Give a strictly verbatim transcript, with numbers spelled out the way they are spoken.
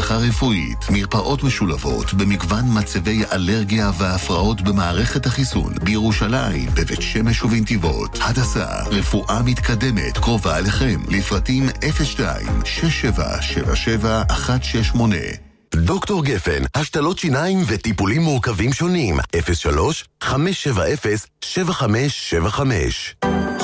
הדרכה רפואית, מרפאות משולבות במגוון מצבי אלרגיה והפרעות במערכת החיסון, בירושלים, בבית שמש ובנתיבות. הדסה, רפואה מתקדמת קרובה אליכם. לפרטים אפס שתיים שש שבע שבע שבע אחת שש שמונה. דוקטור גפן, השתלות שיניים וטיפולים מורכבים שונים. אפס שלוש חמש שבע אפס שבע חמש שבע חמש.